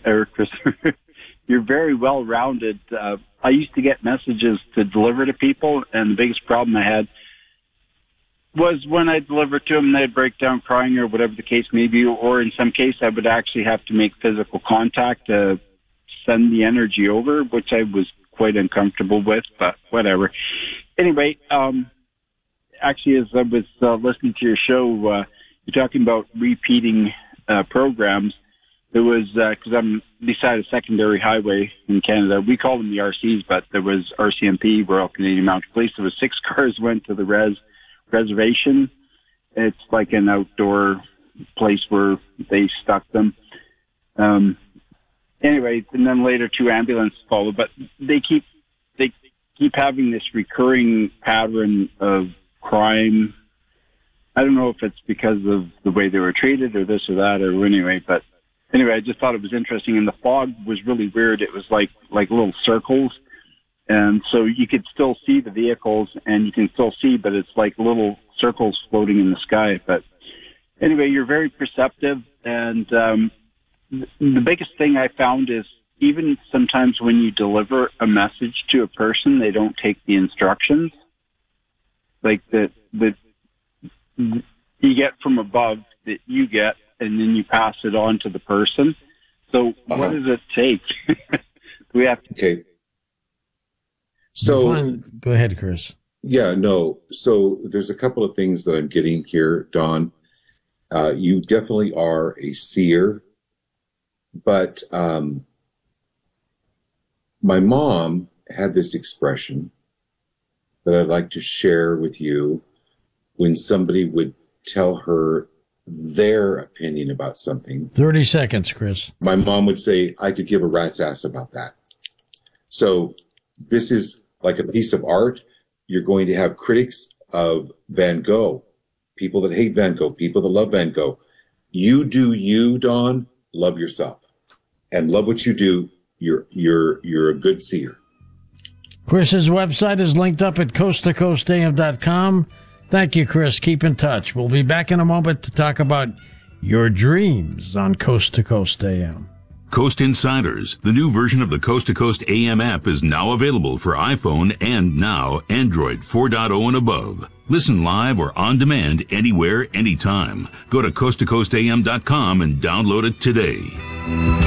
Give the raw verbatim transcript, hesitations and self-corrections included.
or Chris, you're very well-rounded. Uh, I used to get messages to deliver to people, and the biggest problem I had was when I delivered to them, they'd break down crying or whatever the case may be, or in some case, I would actually have to make physical contact to send the energy over, which I was quite uncomfortable with, but whatever. Anyway, um, actually, as I was uh, listening to your show, uh, you're talking about repeating uh, programs. There was, because uh, I'm beside a secondary highway in Canada. We call them the R Cs, but there was R C M P, Royal Canadian Mounted Police. There was six cars went to the res reservation. It's like an outdoor place where they stuck them. Um, anyway, and then later two ambulances followed, but they keep they keep having this recurring pattern of crime. I don't know if it's because of the way they were treated or this or that or anyway, but anyway, I just thought it was interesting. And the fog was really weird. It was like like little circles. And so you could still see the vehicles, and you can still see, but it's like little circles floating in the sky. But anyway, you're very perceptive. And um, the biggest thing I found is even sometimes when you deliver a message to a person, they don't take the instructions. Like the, the you get from above that you get, and then you pass it on to the person. So uh-huh. What does it take? We have to... Okay. So go ahead, Chris. Yeah, no. So there's a couple of things that I'm getting here, Don. Uh, you definitely are a seer, but um, my mom had this expression that I'd like to share with you when somebody would tell her their opinion about something. thirty seconds, Chris. My mom would say, I could give a rat's ass about that. So this is like a piece of art. You're going to have critics of Van Gogh, people that hate Van Gogh, people that love Van Gogh. You do you, Don. Love yourself and love what you do. You're you're you're a good seer. Chris's website is linked up at coast to coast a m dot com. Thank you, Chris. Keep in touch. We'll be back in a moment to talk about your dreams on Coast to Coast A M. Coast Insiders, the new version of the Coast to Coast A M app, is now available for iPhone and now Android four point oh and above. Listen live or on demand anywhere, anytime. Go to coast to coast a m dot com and download it today.